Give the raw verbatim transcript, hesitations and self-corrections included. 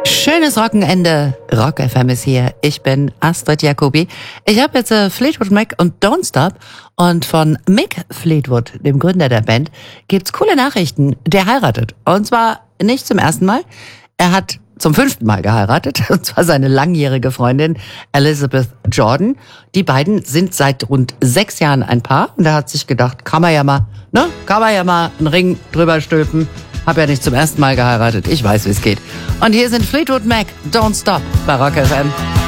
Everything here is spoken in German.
Schönes Wochenende. Rock F M ist hier. Ich bin Astrid Jacobi. Ich habe jetzt äh, Fleetwood Mac und Don't Stop. Und von Mick Fleetwood, dem Gründer der Band, gibt's coole Nachrichten. Der heiratet. Und zwar nicht zum ersten Mal. Er hat zum fünften Mal geheiratet. Und zwar seine langjährige Freundin Elizabeth Jordan. Die beiden sind seit rund sechs Jahren ein Paar. Und er hat sich gedacht, kann man ja mal, ne? Kann man ja mal einen Ring drüber stülpen. Hab ja nicht zum ersten Mal geheiratet. Ich weiß, wie es geht. Und hier sind Fleetwood Mac, Don't Stop bei Rock F M.